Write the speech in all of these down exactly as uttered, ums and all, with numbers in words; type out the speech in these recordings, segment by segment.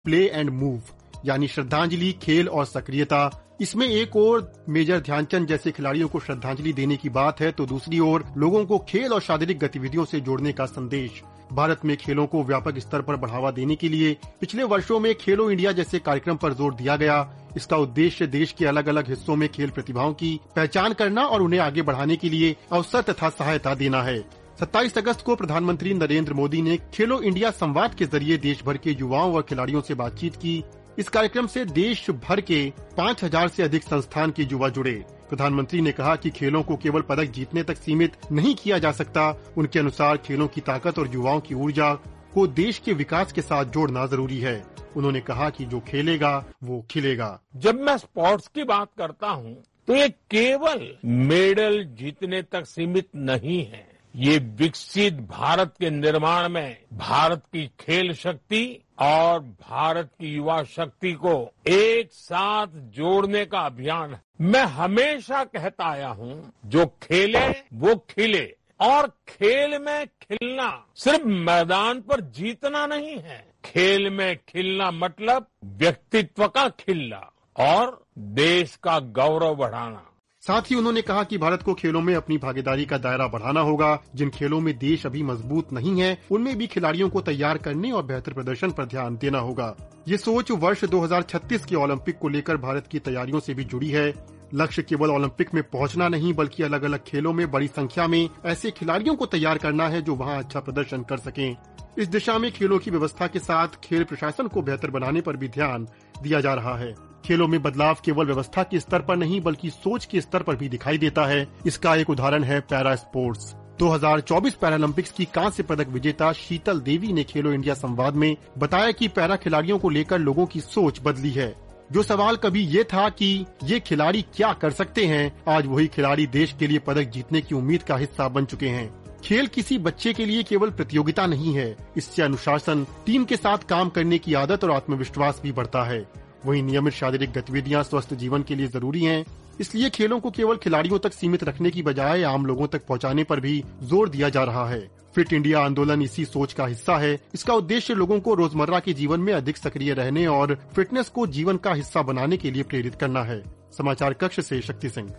Play and move, यानी श्रद्धांजलि, खेल और सक्रियता। इसमें एक ओर मेजर ध्यानचंद जैसे खिलाड़ियों को श्रद्धांजलि देने की बात है, तो दूसरी ओर लोगों को खेल और शारीरिक गतिविधियों से जोड़ने का संदेश। भारत में खेलों को व्यापक स्तर पर बढ़ावा देने के लिए पिछले वर्षों में खेलो इंडिया जैसे कार्यक्रम पर जोर दिया गया। इसका उद्देश्य देश के अलग अलग हिस्सों में खेल प्रतिभाओं की पहचान करना और उन्हें आगे बढ़ाने के लिए अवसर तथा सहायता देना है। सत्ताईस अगस्त को प्रधानमंत्री नरेंद्र मोदी ने खेलो इंडिया संवाद के जरिए देश भर के युवाओं और खिलाड़ियों से बातचीत की। इस कार्यक्रम से देश भर के पाँच हज़ार से अधिक संस्थान के युवा जुड़े। प्रधानमंत्री ने कहा कि खेलों को केवल पदक जीतने तक सीमित नहीं किया जा सकता। उनके अनुसार खेलों की ताकत और युवाओं की ऊर्जा को देश के विकास के साथ जोड़ना जरूरी है। उन्होंने कहा कि जो खेलेगा वो खिलेगा। जब मैं स्पोर्ट्स की बात करता हूँ तो ये केवल मेडल जीतने तक सीमित नहीं है। ये विकसित भारत के निर्माण में भारत की खेल शक्ति और भारत की युवा शक्ति को एक साथ जोड़ने का अभियान है। मैं हमेशा कहता आया हूँ, जो खेले वो खिले। और खेल में खिलना सिर्फ मैदान पर जीतना नहीं है। खेल में खिलना मतलब व्यक्तित्व का खिलना और देश का गौरव बढ़ाना। साथ ही उन्होंने कहा कि भारत को खेलों में अपनी भागीदारी का दायरा बढ़ाना होगा। जिन खेलों में देश अभी मजबूत नहीं है, उनमें भी खिलाड़ियों को तैयार करने और बेहतर प्रदर्शन पर ध्यान देना होगा। ये सोच वर्ष दो हज़ार छत्तीस के ओलंपिक को लेकर भारत की तैयारियों से भी जुड़ी है। लक्ष्य केवल ओलंपिक में पहुंचना नहीं, बल्कि अलग अलग खेलों में बड़ी संख्या में ऐसे खिलाड़ियों को तैयार करना है जो वहां अच्छा प्रदर्शन कर सकें। इस दिशा में खेलों की व्यवस्था के साथ खेल प्रशासन को बेहतर बनाने पर भी ध्यान दिया जा रहा है। खेलों में बदलाव केवल व्यवस्था के स्तर पर नहीं, बल्कि सोच के स्तर पर भी दिखाई देता है। इसका एक उदाहरण है पैरा स्पोर्ट्स। दो हज़ार चौबीस पैरालंपिक्स की कांस्य पदक विजेता शीतल देवी ने खेलो इंडिया संवाद में बताया कि पैरा खिलाड़ियों को लेकर लोगों की सोच बदली है। जो सवाल कभी ये था कि ये खिलाड़ी क्या कर सकते हैं, आज वही खिलाड़ी देश के लिए पदक जीतने की उम्मीद का हिस्सा बन चुके हैं। खेल किसी बच्चे के लिए केवल प्रतियोगिता नहीं है, इससे अनुशासन, टीम के साथ काम करने की आदत और आत्मविश्वास भी बढ़ता है। वहीं नियमित शारीरिक गतिविधियां स्वस्थ जीवन के लिए जरूरी हैं। इसलिए खेलों को केवल खिलाड़ियों तक सीमित रखने की बजाय आम लोगों तक पहुंचाने पर भी जोर दिया जा रहा है। फिट इंडिया आंदोलन इसी सोच का हिस्सा है। इसका उद्देश्य लोगों को रोजमर्रा के जीवन में अधिक सक्रिय रहने और फिटनेस को जीवन का हिस्सा बनाने के लिए प्रेरित करना है। समाचार कक्ष से शक्ति सिंह।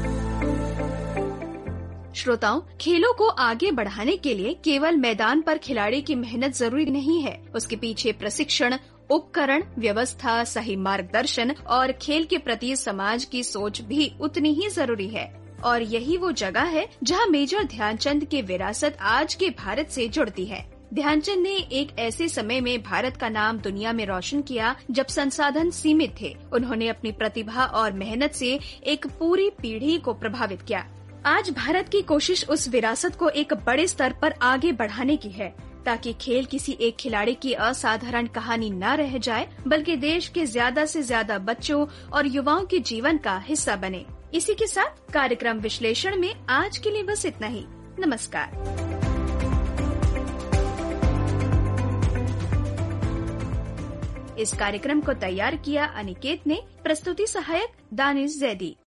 श्रोताओं, खेलों को आगे बढ़ाने के लिए केवल मैदान पर खिलाड़ी की मेहनत जरूरी नहीं है। उसके पीछे प्रशिक्षण, उपकरण, व्यवस्था, सही मार्गदर्शन और खेल के प्रति समाज की सोच भी उतनी ही जरूरी है। और यही वो जगह है जहां मेजर ध्यानचंद की विरासत आज के भारत से जुड़ती है। ध्यानचंद ने एक ऐसे समय में भारत का नाम दुनिया में रोशन किया जब संसाधन सीमित थे। उन्होंने अपनी प्रतिभा और मेहनत से एक पूरी पीढ़ी को प्रभावित किया। आज भारत की कोशिश उस विरासत को एक बड़े स्तर पर आगे बढ़ाने की है, ताकि खेल किसी एक खिलाड़ी की असाधारण कहानी न रह जाए, बल्कि देश के ज्यादा से ज्यादा बच्चों और युवाओं के जीवन का हिस्सा बने। इसी के साथ कार्यक्रम विश्लेषण में आज के लिए बस इतना ही। नमस्कार। इस कार्यक्रम को तैयार किया अनिकेत ने, प्रस्तुति सहायक दानिश जैदी।